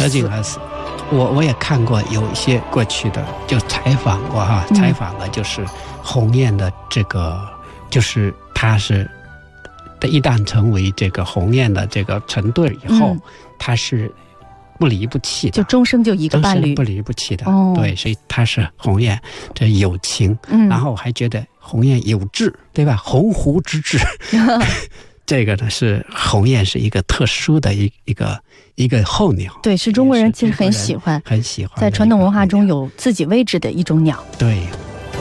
得病而死。我也看过有一些过去的就采访过采访了就是鸿雁的这个，就是它是一旦成为这个鸿雁的这个成对以后，它是不离不弃的， 就终生就一个伴侣， 不离不弃的。对，所以它是鸿雁这有情。然后我还觉得鸿雁有志，对吧？鸿鹄之志。这个呢是鸿雁是一个特殊的一个候鸟， 对，是中国人其实很喜欢， 很喜欢， 在传统文化中有自己位置的一种鸟。 对